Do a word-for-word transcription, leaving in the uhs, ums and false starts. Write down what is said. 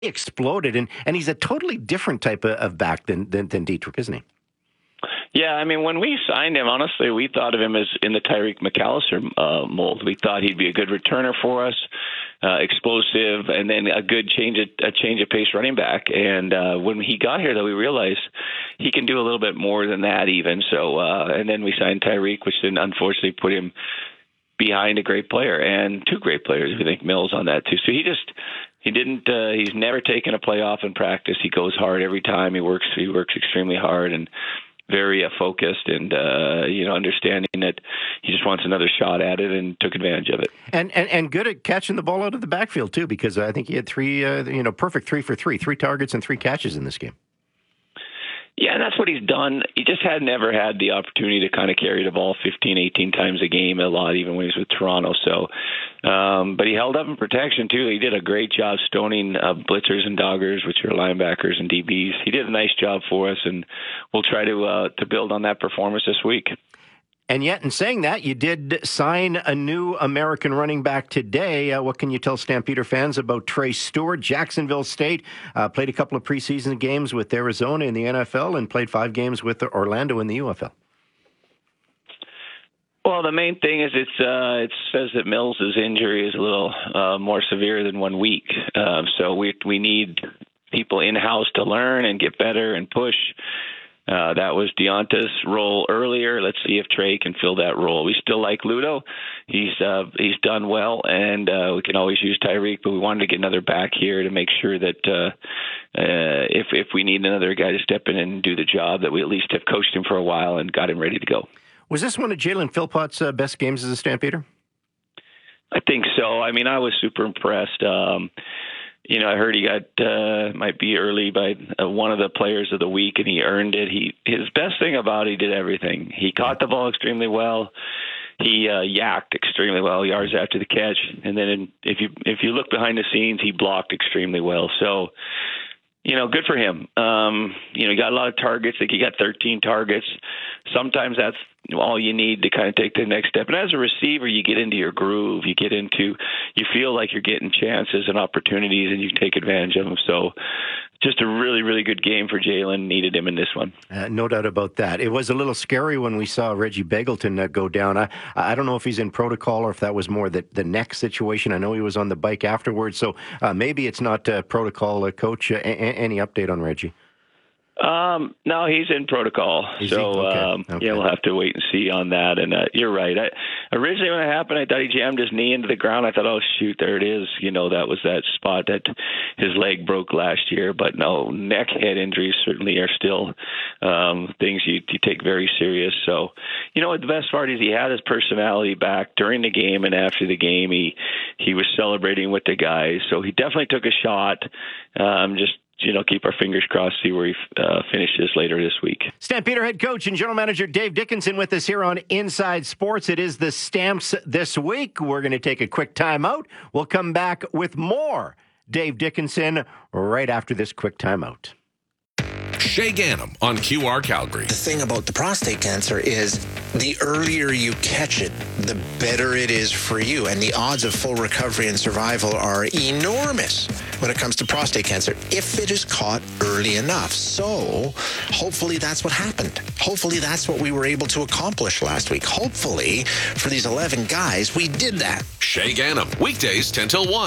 exploded, and, and he's a totally different type of, of back than, than than Dietrich, isn't he? Yeah, I mean, when we signed him, honestly, we thought of him as in the Tyreek McAllister uh, mold. We thought he'd be a good returner for us, uh, explosive, and then a good change of, a change of pace running back. And uh, when he got here, though, we realized he can do a little bit more than that even. So, uh, and then we signed Tyreek, which then unfortunately put him behind a great player and two great players. We think Mills on that too. So he just he didn't. Uh, he's never taken a playoff in practice. He goes hard every time. He works. He works extremely hard and very uh, focused, and uh, you know, understanding that he just wants another shot at it, and took advantage of it. And and, and good at catching the ball out of the backfield too, because I think he had three, uh, you know, perfect three for three, three targets and three catches in this game. Yeah, and that's what he's done. He just had never had the opportunity to kind of carry the ball fifteen, eighteen times a game, a lot, even when he was with Toronto. So, um, but he held up in protection, too. He did a great job stoning uh, blitzers and doggers, which are linebackers and D Bs. He did a nice job for us, and we'll try to uh, to build on that performance this week. And yet, in saying that, you did sign a new American running back today. Uh, what can you tell Stampeder fans about Trey Stewart? Jacksonville State uh, played a couple of preseason games with Arizona in the N F L and played five games with Orlando in the U F L. Well, the main thing is it's uh, it says that Mills' injury is a little uh, more severe than one week. Uh, so we we need people in-house to learn and get better and push. Uh, that was Deonta's role earlier. Let's see if Trey can fill that role. We still like Ludo. He's uh, he's done well, and uh, we can always use Tyreek, but we wanted to get another back here to make sure that uh, uh, if if we need another guy to step in and do the job, that we at least have coached him for a while and got him ready to go. Was this one of Jalen Philpott's uh, best games as a Stampeder? I think so. I mean, I was super impressed. Um, You know, I heard he got uh, might be early by uh, one of the players of the week, and he earned it. He his best thing about it, he did everything. He caught the ball extremely well. He uh, yacked extremely well yards after the catch, and then in, if you if you look behind the scenes, he blocked extremely well. So, you know, good for him. Um, you know, he got a lot of targets. I think he got thirteen targets. Sometimes that's all you need to kind of take the next step. And as a receiver, you get into your groove. You get into, you feel like you're getting chances and opportunities, and you take advantage of them. So just a really, really good game for Jalen. Needed him in this one. Uh, no doubt about that. It was a little scary when we saw Reggie Begelton uh, go down. I, I don't know if he's in protocol or if that was more the, the neck situation. I know he was on the bike afterwards. So uh, maybe it's not uh, protocol. Uh, Coach, uh, a- any update on Reggie? Um, no, he's in protocol. Is so, okay. Um, Okay. yeah, we'll have to wait and see on that. And uh, you're right. I, originally, when it happened, I thought he jammed his knee into the ground. I thought, oh, shoot, there it is. You know, that was that spot that his leg broke last year. But no, neck, head injuries certainly are still um, things you, you take very serious. So, you know, the best part is he had his personality back during the game and after the game. He, he was celebrating with the guys. So he definitely took a shot. Um, just, you know, keep our fingers crossed, see where he uh, finishes later this week. Stampeder head coach and general manager Dave Dickenson with us here on Inside Sports. It is the Stamps this week. We're going to take a quick timeout. We'll come back with more Dave Dickenson right after this quick timeout. Shay Ganem on Q R Calgary. The thing about the prostate cancer is the earlier you catch it, the better it is for you. And the odds of full recovery and survival are enormous when it comes to prostate cancer if it is caught early enough. So hopefully that's what happened. Hopefully that's what we were able to accomplish last week. Hopefully for these eleven guys, we did that. Shay Ganem, weekdays ten till one.